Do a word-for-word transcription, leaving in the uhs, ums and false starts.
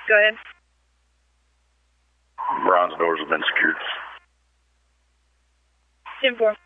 Go ahead. Ron's doors have been secured. ten four.